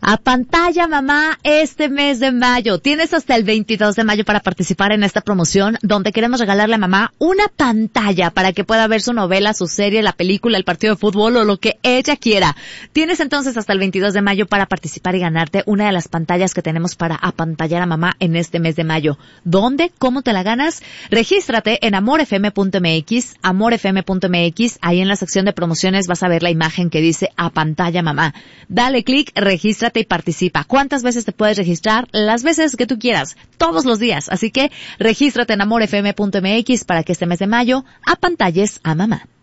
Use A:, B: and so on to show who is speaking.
A: A pantalla, mamá, este mes de mayo. Tienes hasta el 22 de mayo para participar en esta promoción donde queremos regalarle a mamá una pantalla para que pueda ver su novela, su serie, la película, el partido de fútbol o lo que ella quiera. Tienes entonces hasta el 22 de mayo para participar y ganarte una de las pantallas que tenemos para apantallar a mamá en este mes de mayo. ¿Dónde? ¿Cómo te la ganas? Regístrate en amorfm.mx, amorfm.mx. Ahí en la sección de promociones vas a ver la imagen que dice apantalla mamá. Dale clic, regístrate y participa. ¿Cuántas veces te puedes registrar? Las veces que tú quieras, todos los días. Así que regístrate en amorfm.mx para que este mes de mayo apantalles a mamá.